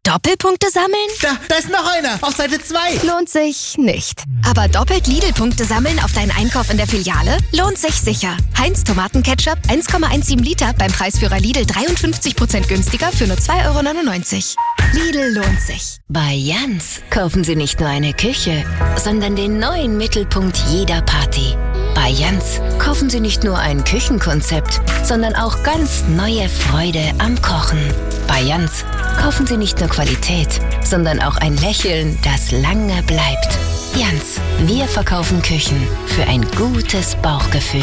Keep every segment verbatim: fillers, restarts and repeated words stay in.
Doppelpunkte sammeln? Da, da ist noch einer, auf Seite zwei. Lohnt sich nicht. Aber doppelt Lidl-Punkte sammeln auf deinen Einkauf in der Filiale? Lohnt sich sicher. Heinz Tomatenketchup eins Komma siebzehn Liter beim Preisführer Lidl dreiundfünfzig Prozent günstiger für nur zwei Euro neunundneunzig. Lidl lohnt sich. Bei Jans kaufen Sie nicht nur eine Küche, sondern den neuen Mittelpunkt jeder Party. Bei Jans kaufen Sie nicht nur ein Küchenkonzept, sondern auch ganz neue Freude am Kochen. Bei Jans kaufen Sie nicht nur Qualität, sondern auch ein Lächeln, das lange bleibt. Jans, wir verkaufen Küchen für ein gutes Bauchgefühl.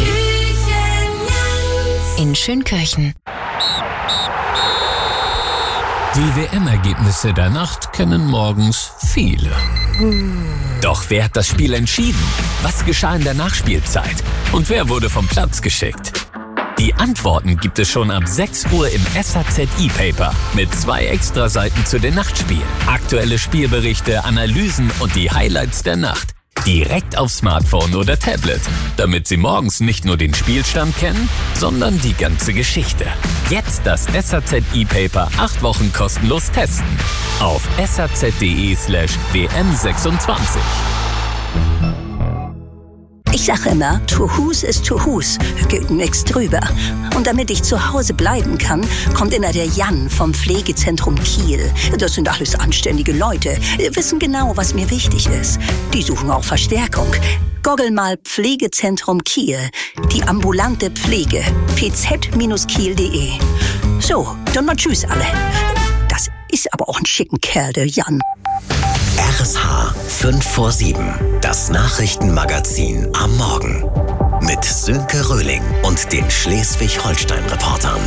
In Schönkirchen. Die W M-Ergebnisse der Nacht kennen morgens viele. Doch wer hat das Spiel entschieden? Was geschah in der Nachspielzeit? Und wer wurde vom Platz geschickt? Die Antworten gibt es schon ab sechs Uhr im S A Z E-Paper mit zwei Extraseiten zu den Nachtspielen. Aktuelle Spielberichte, Analysen und die Highlights der Nacht. Direkt auf Smartphone oder Tablet, damit Sie morgens nicht nur den Spielstand kennen, sondern die ganze Geschichte. Jetzt das S A Z E-Paper acht Wochen kostenlos testen. Auf saz.de slash wm sechsundzwanzig. Ich sage immer, to Hus ist to Hus, geht nix drüber. Und damit ich zu Hause bleiben kann, kommt immer der Jan vom Pflegezentrum Kiel. Das sind alles anständige Leute, wissen genau, was mir wichtig ist. Die suchen auch Verstärkung. Googel mal Pflegezentrum Kiel, die ambulante Pflege, p z kiel punkt de. So, dann mal tschüss alle. Das ist aber auch ein schicken Kerl, der Jan. R S H fünf vor sieben, das Nachrichtenmagazin am Morgen. Mit Sönke Röhling und den Schleswig-Holstein-Reportern.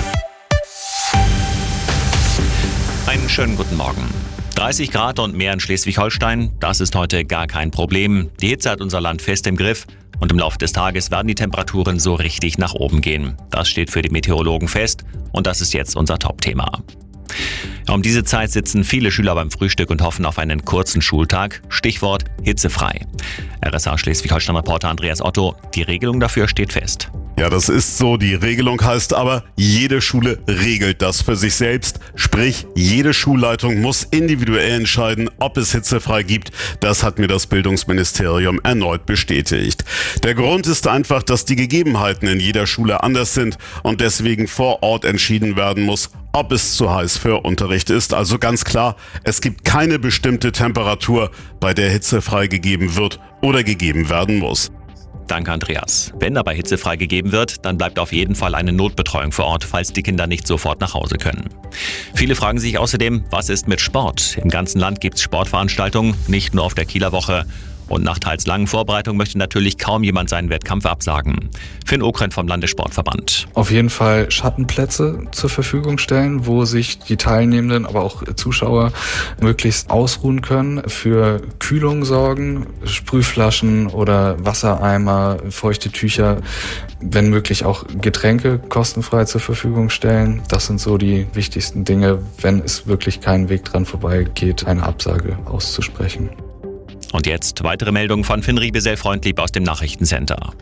Einen schönen guten Morgen. dreißig Grad und mehr in Schleswig-Holstein, das ist heute gar kein Problem. Die Hitze hat unser Land fest im Griff und im Laufe des Tages werden die Temperaturen so richtig nach oben gehen. Das steht für die Meteorologen fest und das ist jetzt unser Top-Thema. Um diese Zeit sitzen viele Schüler beim Frühstück und hoffen auf einen kurzen Schultag. Stichwort hitzefrei. R S H Schleswig-Holstein-Reporter Andreas Otto, die Regelung dafür steht fest. Ja, das ist so. Die Regelung heißt aber, jede Schule regelt das für sich selbst. Sprich, jede Schulleitung muss individuell entscheiden, ob es hitzefrei gibt. Das hat mir das Bildungsministerium erneut bestätigt. Der Grund ist einfach, dass die Gegebenheiten in jeder Schule anders sind und deswegen vor Ort entschieden werden muss, ob es zu heiß für Unterricht ist. Also ganz klar, es gibt keine bestimmte Temperatur, bei der Hitze freigegeben wird oder gegeben werden muss. Danke, Andreas. Wenn dabei Hitze freigegeben wird, dann bleibt auf jeden Fall eine Notbetreuung vor Ort, falls die Kinder nicht sofort nach Hause können. Viele fragen sich außerdem, was ist mit Sport? Im ganzen Land gibt es Sportveranstaltungen, nicht nur auf der Kieler Woche. Und nach teils langen Vorbereitungen möchte natürlich kaum jemand seinen Wettkampf absagen. Finn Okren vom Landessportverband. Auf jeden Fall Schattenplätze zur Verfügung stellen, wo sich die Teilnehmenden, aber auch Zuschauer möglichst ausruhen können, für Kühlung sorgen, Sprühflaschen oder Wassereimer, feuchte Tücher, wenn möglich auch Getränke kostenfrei zur Verfügung stellen. Das sind so die wichtigsten Dinge, wenn es wirklich keinen Weg dran vorbeigeht, eine Absage auszusprechen. Und jetzt weitere Meldungen von Finn Riebesell-Freundlieb aus dem Nachrichtencenter.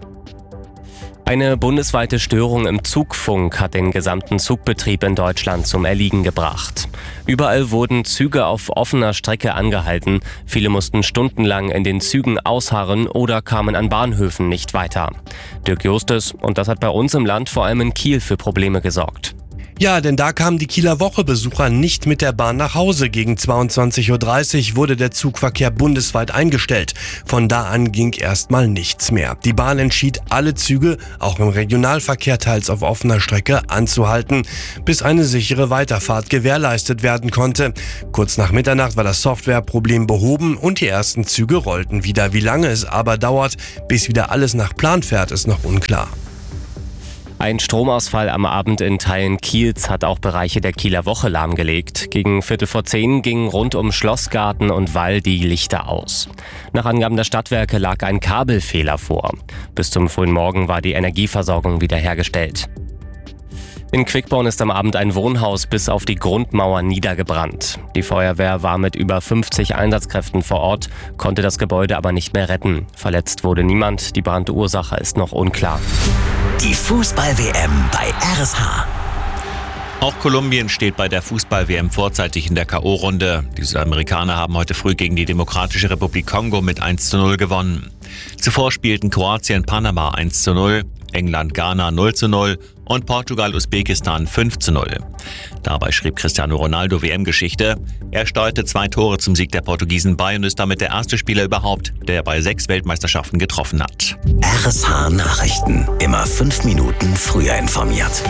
Eine bundesweite Störung im Zugfunk hat den gesamten Zugbetrieb in Deutschland zum Erliegen gebracht. Überall wurden Züge auf offener Strecke angehalten. Viele mussten stundenlang in den Zügen ausharren oder kamen an Bahnhöfen nicht weiter. Dirk Justus, und das hat bei uns im Land vor allem in Kiel für Probleme gesorgt. Ja, denn da kamen die Kieler Woche-Besucher nicht mit der Bahn nach Hause. Gegen zweiundzwanzig Uhr dreißig wurde der Zugverkehr bundesweit eingestellt. Von da an ging erstmal nichts mehr. Die Bahn entschied, alle Züge, auch im Regionalverkehr teils auf offener Strecke, anzuhalten, bis eine sichere Weiterfahrt gewährleistet werden konnte. Kurz nach Mitternacht war das Softwareproblem behoben und die ersten Züge rollten wieder. Wie lange es aber dauert, bis wieder alles nach Plan fährt, ist noch unklar. Ein Stromausfall am Abend in Teilen Kiels hat auch Bereiche der Kieler Woche lahmgelegt. Gegen Viertel vor zehn gingen rund um Schlossgarten und Wall die Lichter aus. Nach Angaben der Stadtwerke lag ein Kabelfehler vor. Bis zum frühen Morgen war die Energieversorgung wiederhergestellt. In Quickborn ist am Abend ein Wohnhaus bis auf die Grundmauer niedergebrannt. Die Feuerwehr war mit über fünfzig Einsatzkräften vor Ort, konnte das Gebäude aber nicht mehr retten. Verletzt wurde niemand, die Brandursache ist noch unklar. Die Fußball-W M bei R S H. Auch Kolumbien steht bei der Fußball-W M vorzeitig in der K O-Runde. Die Südamerikaner haben heute früh gegen die Demokratische Republik Kongo mit eins zu null gewonnen. Zuvor spielten Kroatien Panama eins zu null, England Ghana null zu null und Portugal Usbekistan fünf zu null. Dabei schrieb Cristiano Ronaldo W M-Geschichte. Er steuerte zwei Tore zum Sieg der Portugiesen bei und ist damit der erste Spieler überhaupt, der bei sechs Weltmeisterschaften getroffen hat. R S H Nachrichten. Immer fünf Minuten früher informiert.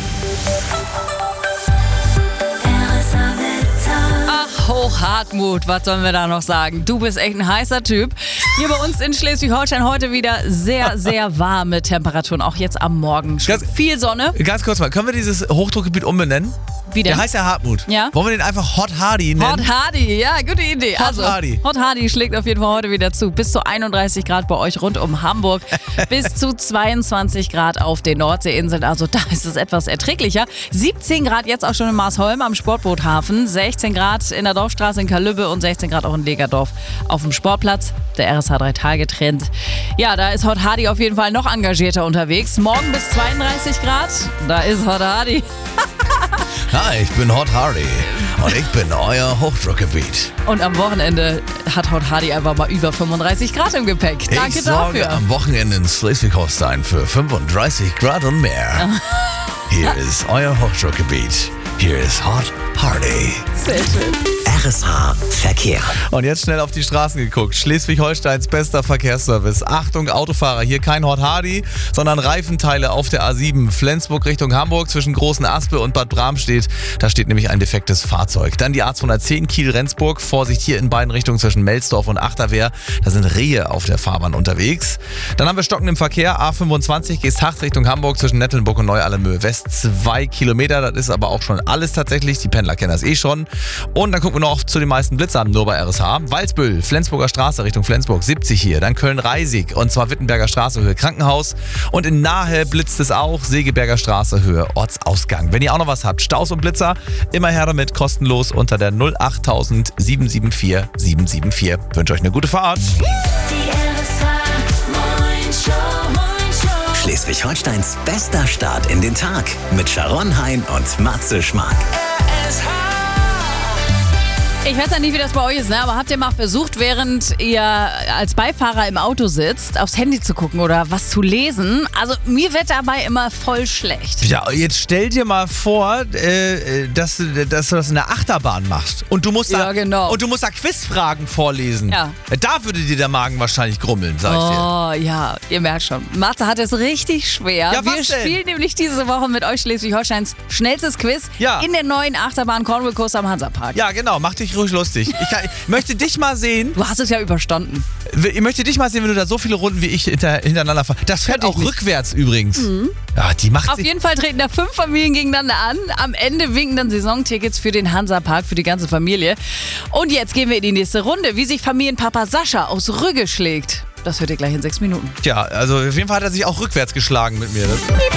Hoch Hartmut, was sollen wir da noch sagen? Du bist echt ein heißer Typ. Hier bei uns in Schleswig-Holstein heute wieder sehr, sehr warme Temperaturen, auch jetzt am Morgen. Schon viel Sonne. Ganz kurz mal, können wir dieses Hochdruckgebiet umbenennen? Wie denn? Der heißt ja Hartmut. Ja. Wollen wir den einfach Hot Hardy nennen? Hot Hardy, ja, gute Idee. Hot also, Hardy. Hot Hardy schlägt auf jeden Fall heute wieder zu. Bis zu einunddreißig Grad bei euch rund um Hamburg. Bis zu zweiundzwanzig Grad auf den Nordseeinseln. Also da ist es etwas erträglicher. siebzehn Grad jetzt auch schon in Marsholm am Sportboothafen. sechzehn Grad in der Dorfstraße in Kalübbe und sechzehn Grad auch in Legerdorf auf dem Sportplatz. Der R S H drei Tage Trend. Ja, da ist Hot Hardy auf jeden Fall noch engagierter unterwegs. Morgen bis zweiunddreißig Grad. Da ist Hot Hardy. Hi, ich bin Hot Hardy und ich bin euer Hochdruckgebiet. Und am Wochenende hat Hot Hardy einfach mal über fünfunddreißig Grad im Gepäck. Danke ich sorge dafür. am Wochenende in Schleswig-Holstein für fünfunddreißig Grad und mehr. Hier ist euer Hochdruckgebiet. Hier ist Hot Hardy. Sehr schön. R S H Verkehr. Und jetzt schnell auf die Straßen geguckt. Schleswig-Holsteins bester Verkehrsservice. Achtung Autofahrer, hier kein Hot Hardy, sondern Reifenteile auf der A sieben. Flensburg Richtung Hamburg zwischen Großen Aspe und Bad Bramstedt. Da steht nämlich ein defektes Fahrzeug. Dann die A zweihundertzehn Kiel-Rendsburg. Vorsicht hier in beiden Richtungen zwischen Melsdorf und Achterwehr. Da sind Rehe auf der Fahrbahn unterwegs. Dann haben wir Stocken im Verkehr. A fünfundzwanzig Geesthacht Richtung Hamburg zwischen Nettelnburg und Neu-Allermöhe West. Zwei Kilometer, das ist aber auch schon alles tatsächlich. Die Pendler kennen das eh schon. Und dann gucken wir noch zu den meisten Blitzern, nur bei R S H. Walsbüll, Flensburger Straße Richtung Flensburg, siebzig hier. Dann Köln-Reisig und zwar Wittenberger Straße, Höhe Krankenhaus. Und in Nahe blitzt es auch, Segeberger Straße, Höhe Ortsausgang. Wenn ihr auch noch was habt, Staus und Blitzer, immer her damit, kostenlos unter der null acht tausend sieben sieben vier sieben sieben vier. Ich wünsche euch eine gute Fahrt. Schleswig-Holsteins bester Start in den Tag mit Sharon Hein und Matze Schmark. Ich weiß ja nicht, wie das bei euch ist, ne? Aber habt ihr mal versucht, während ihr als Beifahrer im Auto sitzt, aufs Handy zu gucken oder was zu lesen? Also mir wird dabei immer voll schlecht. Ja, jetzt stell dir mal vor, äh, dass, dass du das in der Achterbahn machst. Und du musst da, ja, genau. und du musst da Quizfragen vorlesen. Ja. Da würde dir der Magen wahrscheinlich grummeln, sag ich dir. Oh ja, ihr merkt schon. Mathe hat es richtig schwer. Ja, was Wir denn? spielen nämlich diese Woche mit euch Schleswig-Holsteins schnellstes Quiz Ja. in der neuen Achterbahn Cornwall Coaster am Hansapark. Ja, genau, mach dich ruhig lustig. Ich, kann, ich möchte dich mal sehen. Du hast es ja überstanden. Ich möchte dich mal sehen, wenn du da so viele Runden wie ich hinter, hintereinander fährst. Das fährt auch rückwärts übrigens. Mhm. Ja, die macht Auf sich- jeden Fall treten da fünf Familien gegeneinander an. Am Ende winken dann Saisontickets für den Hansapark für die ganze Familie. Und jetzt gehen wir in die nächste Runde, wie sich Familienpapa Sascha aus Rügge schlägt. Das hört ihr gleich in sechs Minuten. Tja, also auf jeden Fall hat er sich auch rückwärts geschlagen mit mir. Das